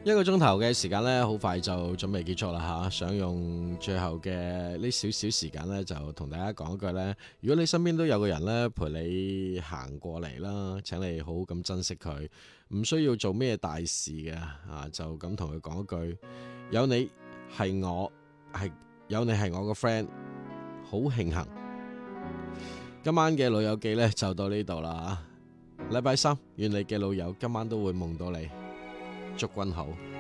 一個鐘頭嘅時間呢，好快就準備結束啦吓。想用最後嘅呢少少時間呢，就同大家講一句呢：如果你身邊都有個人呢，陪你行過嚟啦，請你好好咁珍惜佢，唔需要做咩大事嘅啊，就咁同佢講一句：有你係我個 friend，好慶幸。今晚嘅老友記呢，就到呢度啦。禮拜三，願你嘅老友今晚都會夢到你。祝君好。